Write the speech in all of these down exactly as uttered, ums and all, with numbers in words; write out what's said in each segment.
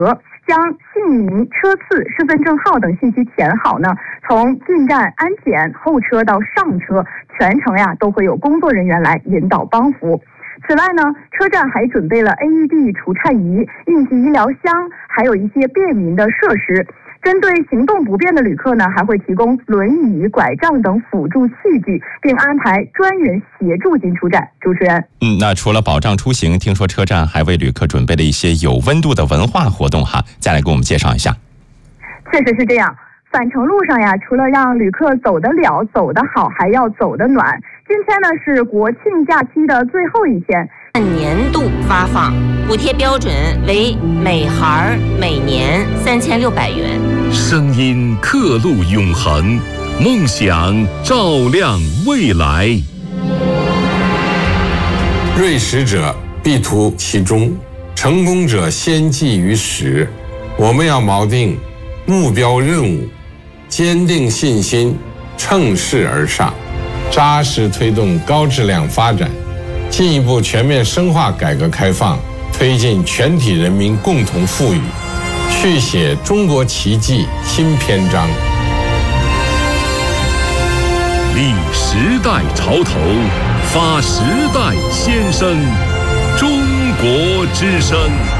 将姓名、车次、身份证号等信息填好呢，从进站安检、候车到上车，全程呀都会有工作人员来引导帮扶。此外呢，车站还准备了 A E D 除颤仪、应急医疗箱，还有一些便民的设施。针对行动不便的旅客呢，还会提供轮椅、拐杖等辅助器具，并安排专人协助进出站。主持人， 嗯，那除了保障出行，听说车站还为旅客准备了一些有温度的文化活动哈，再来给我们介绍一下。 确实是这样，返程路上呀，除了让旅客走得了、走得好，还要走得暖。今天呢是国庆假期的最后一天， 按年度发放，补贴标准为每孩每年三千六百元。 声音刻录永恒，梦想照亮未来。 锐实者必图其中，成功者先记于始。我们要锚定目标任务，坚定信心，乘势而上，扎实推动高质量发展，进一步全面深化改革开放，推进全体人民共同富裕，续写中国奇迹新篇章。 立时代潮头，发时代先声，中国之声。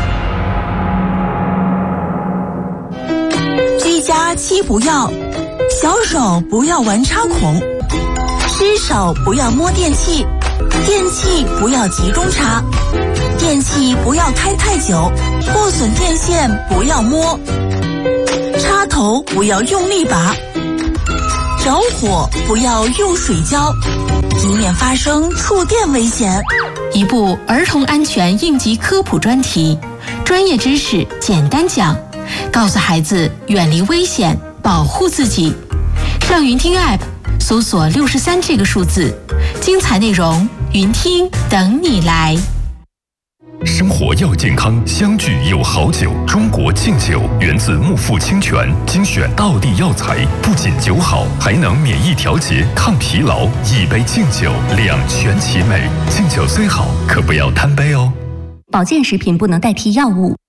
居家七不要：小手不要玩插孔，湿手不要摸电器，电器不要集中插，电器不要开太久，破损电线不要摸，插头不要用力拔，着火不要用水浇，以免发生触电危险。 一部儿童安全应急科普专题，专业知识简单讲，告诉孩子远离危险，保护自己。上云听 App 搜索六十三这个数字，精彩内容云听等你来。 生活要健康，相聚有好酒。中国敬酒源自木富清泉，精选道地药材，不仅酒好，还能免疫调节、抗疲劳。一杯敬酒，两全其美。敬酒虽好，可不要贪杯哦。 保健食品不能代替药物。